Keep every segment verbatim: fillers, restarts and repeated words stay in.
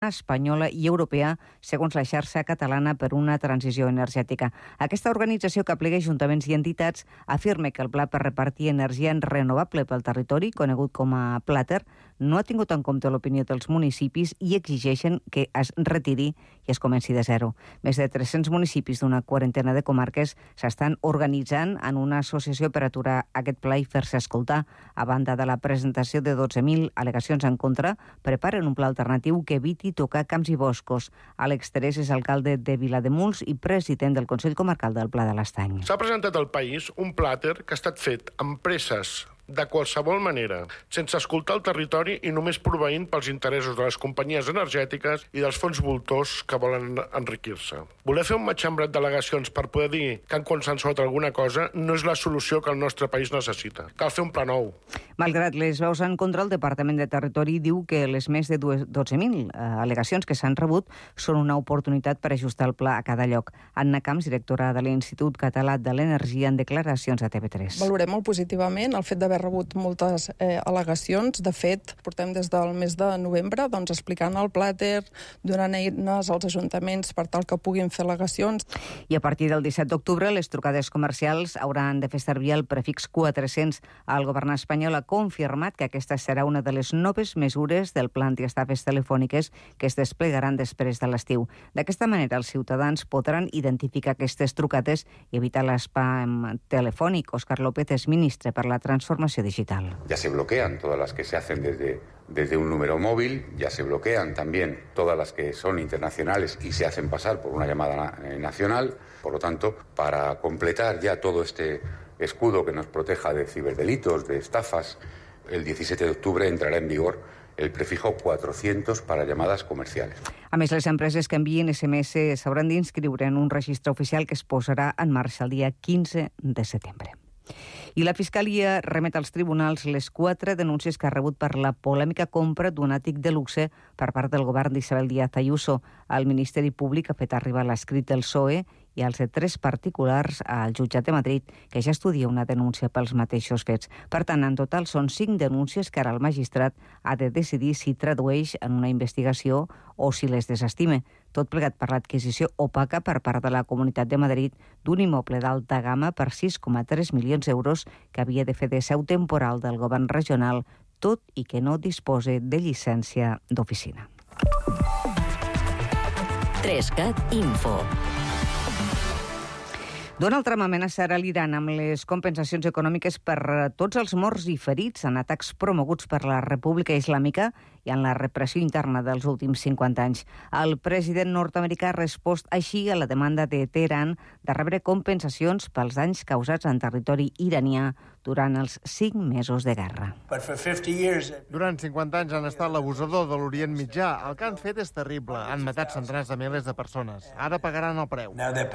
espanyola i europea, segons la xarxa catalana per una transició energètica. Aquesta organització, que aplega ajuntaments i entitats, afirma que el pla per repartir energia renovable pel territori, conegut com a Plater, no ha tingut en compte l'opinió dels municipis i exigeixen que es retiri i es comenci de zero. Més de tres-cents municipis d'una quarantena de comarques s'estan organitzant en una associació per aturar aquest pla i fer-se escoltar. A banda de la presentació de dotze mil al·legacions en contra, preparen un pla alternatiu que eviti tocar camps i boscos. Àlex Terès és alcalde de Vilademuls i president del Consell Comarcal del Pla de l'Estany. S'ha presentat al país un plàter que ha estat fet amb presses, de qualsevol manera, sense escoltar el territori i només proveint pels interessos de les companyies energètiques i dels fons voltors que volen enriquir-se. Voler fer un matxembrat d'al·legacions per poder dir que han consensuat alguna cosa no és la solució que el nostre país necessita. Cal fer un pla nou. Malgrat les veus en contra, el Departament de Territori diu que les més de dotze mil eh, al·legacions que s'han rebut són una oportunitat per ajustar el pla a cada lloc. Anna Camps, directora de l'Institut Català de l'Energia, en declaracions a T V tres. Valorem molt positivament el fet d'haver rebut moltes eh, al·legacions. De fet, portem des del mes de novembre doncs, explicant el plàter, donant eines als ajuntaments per tal que puguin fer al·legacions. I a partir del disset d'octubre, les trucades comercials hauran de fer servir el prefix quatre-cents. El govern espanyol ha confirmat que aquesta serà una de les noves mesures del pla antiestafes telefòniques que es desplegaran després de l'estiu. D'aquesta manera, els ciutadans podran identificar aquestes trucades i evitar l'espam telefònic. Òscar López és ministre per la transformació digital. Ya se bloquean todas las que se hacen desde, desde un número móvil, ya se bloquean también todas las que son internacionales y se hacen pasar por una llamada nacional. Por lo tanto, para completar ya todo este escudo que nos proteja de ciberdelitos, de estafas, el diecisiete de octubre entrará en vigor el prefijo cuatrocientos para llamadas comerciales. A més, les empreses que envien S M S s'hauran d'inscriure en un registre oficial que es posarà en marxa el dia quinze de setembre. I la Fiscalia remet als tribunals les quatre denúncies que ha rebut per la polèmica compra d'un àtic de luxe per part del govern d'Isabel Díaz Ayuso. El Ministeri Públic ha fet arribar l'escrit del P S O E i els de tres particulars al jutjat de Madrid, que ja estudia una denúncia pels mateixos fets. Per tant, en total són cinc denúncies que ara el magistrat ha de decidir si tradueix en una investigació o si les desestime. Tot plegat per l'adquisició opaca per part de la Comunitat de Madrid d'un immoble d'alta gamma per sis coma tres milions d'euros que havia de fer de seu temporal del govern regional, tot i que no dispose de llicència d'oficina. Trescat Info. Donald Trump amenaça ara l'Iran amb les compensacions econòmiques per tots els morts i ferits en atacs promoguts per la República Islàmica i en la repressió interna dels últims cinquanta anys. El president nord-americà ha respost així a la demanda de Teheran de rebre compensacions pels danys causats en territori iranià durant els cinc mesos de guerra. Durant cinquanta anys han estat l'abusador de l'Orient Mitjà. El que han fet és terrible. Han matat centenars de milers de persones. Ara pagaran el preu.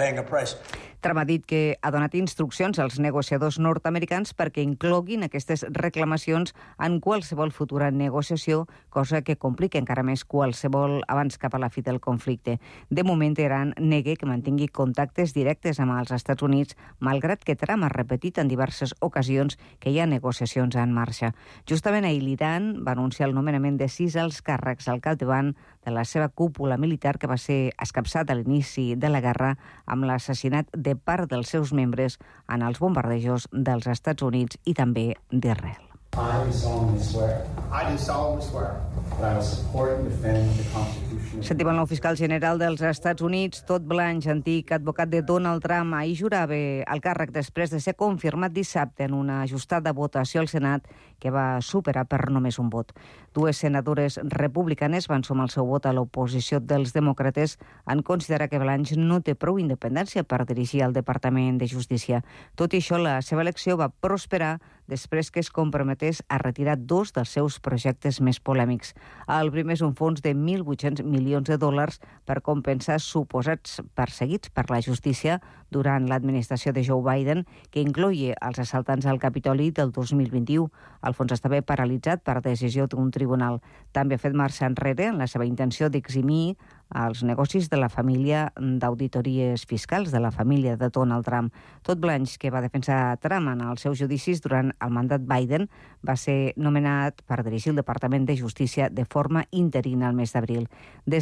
Trump ha dit que ha donat instruccions als negociadors nord-americans perquè incloguin aquestes reclamacions en qualsevol futura negociació, cosa que complica encara més qualsevol abans cap a la fi del conflicte. De moment, Iran nega que mantingui contactes directes amb els Estats Units, malgrat que Trump ha repetit en diverses ocasions que hi ha negociacions en marxa. Justament ahir l'Iran va anunciar el nomenament de sis alts càrrecs al capdavant de la seva cúpula militar que va ser escapçat a l'inici de la guerra amb l'assassinat de part dels seus membres en els bombardejos dels Estats Units i també d'Israel. I do solemnly swear. I do solemnly swear. That I will support and defend the Constitution. Sentim el nou fiscal general dels Estats Units, Todd Blanche, antic advocat de Donald Trump. Ahir jurava el càrrec després de ser confirmat dissabte en una ajustada votació al Senat que va superar per només un vot. Dues senadores republicanes van sumar el seu vot a l'oposició dels demòcrates en considerar que Blanche no té prou independència per dirigir el Departament de Justícia. Tot i això, la seva elecció va prosperar després que es comprometés a retirar dos dels seus projectes més polèmics. El primer és un fons de mil vuit-cents milions de dòlars per compensar suposats perseguits per la justícia durant l'administració de Joe Biden, que incloïa els assaltants al Capitoli del dos mil vint-i-u. El fons estava paralitzat per decisió d'un tribunal. També ha fet marxa enrere en la seva intenció d'eximir als negocis de la família d'auditories fiscals de la família de Donald Trump. Todd Blanche, que va defensar Trump en els seus judicis durant el mandat Biden, va ser nomenat per dirigir el Departament de Justícia de forma interina al mes d'abril. Des